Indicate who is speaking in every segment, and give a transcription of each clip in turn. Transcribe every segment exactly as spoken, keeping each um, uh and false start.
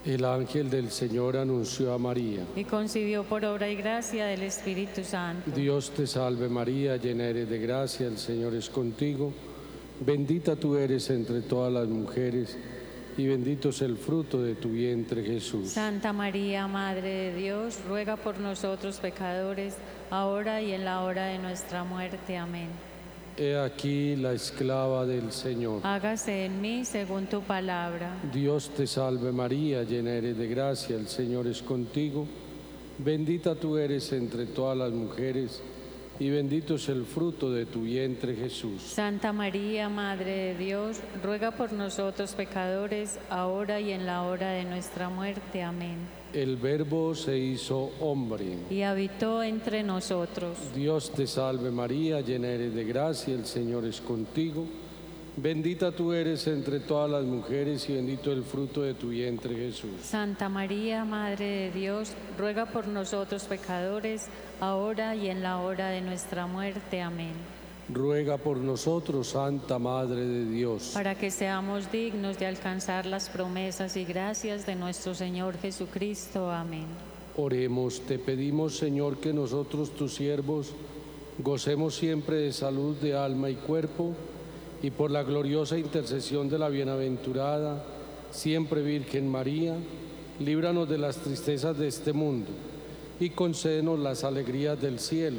Speaker 1: El ángel del Señor anunció a María:
Speaker 2: y concibió por obra y gracia del Espíritu Santo.
Speaker 1: Dios te salve María, llena eres de gracia, el Señor es contigo. Bendita tú eres entre todas las mujeres, y bendito es el fruto de tu vientre, Jesús.
Speaker 2: Santa María, Madre de Dios, ruega por nosotros pecadores, ahora y en la hora de nuestra muerte. Amén.
Speaker 1: He aquí la esclava del Señor.
Speaker 2: Hágase en mí según tu palabra.
Speaker 1: Dios te salve María, llena eres de gracia, el Señor es contigo. Bendita tú eres entre todas las mujeres, y bendito es el fruto de tu vientre, Jesús.
Speaker 2: Santa María, Madre de Dios, ruega por nosotros pecadores, ahora y en la hora de nuestra muerte. Amén.
Speaker 1: El Verbo se hizo hombre
Speaker 2: y habitó entre nosotros.
Speaker 1: Dios te salve María, llena eres de gracia, el Señor es contigo. Bendita tú eres entre todas las mujeres, y bendito el fruto de tu vientre, Jesús.
Speaker 2: Santa María, Madre de Dios, ruega por nosotros pecadores, ahora y en la hora de nuestra muerte. Amén.
Speaker 1: Ruega por nosotros, Santa Madre de Dios,
Speaker 2: para que seamos dignos de alcanzar las promesas y gracias de nuestro Señor Jesucristo. Amén.
Speaker 1: Oremos, te pedimos, Señor, que nosotros, tus siervos, gocemos siempre de salud de alma y cuerpo, y por la gloriosa intercesión de la bienaventurada, siempre Virgen María, líbranos de las tristezas de este mundo, y concédenos las alegrías del cielo.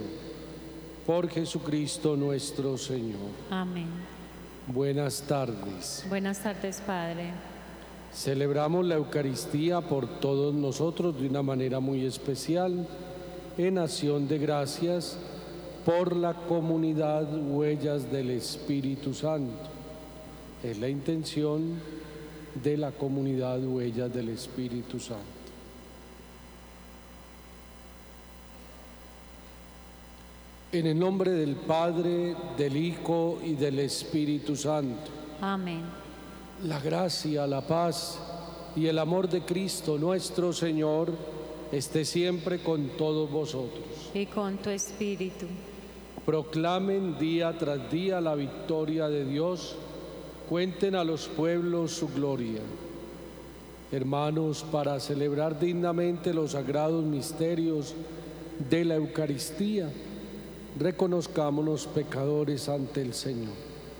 Speaker 1: Por Jesucristo nuestro Señor.
Speaker 2: Amén.
Speaker 1: Buenas tardes.
Speaker 2: Buenas tardes, Padre.
Speaker 1: Celebramos la Eucaristía por todos nosotros de una manera muy especial, en acción de gracias por la comunidad Huellas del Espíritu Santo. Es la intención de la comunidad Huellas del Espíritu Santo. En el nombre del Padre, del Hijo y del Espíritu Santo.
Speaker 2: Amén.
Speaker 1: La gracia, la paz y el amor de Cristo nuestro Señor esté siempre con todos vosotros.
Speaker 2: Y con tu espíritu.
Speaker 1: Proclamen día tras día la victoria de Dios. Cuenten a los pueblos su gloria. Hermanos, para celebrar dignamente los sagrados misterios de la Eucaristía, reconozcámonos pecadores ante el Señor.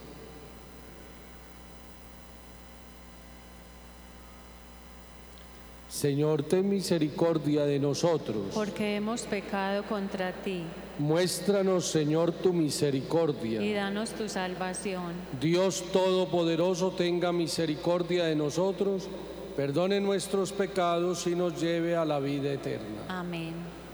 Speaker 1: Señor, ten misericordia de nosotros.
Speaker 2: Porque hemos pecado contra ti.
Speaker 1: Muéstranos, Señor, tu misericordia.
Speaker 2: Y danos tu salvación.
Speaker 1: Dios Todopoderoso, tenga misericordia de nosotros, perdone nuestros pecados y nos lleve a la vida eterna.
Speaker 2: Amén.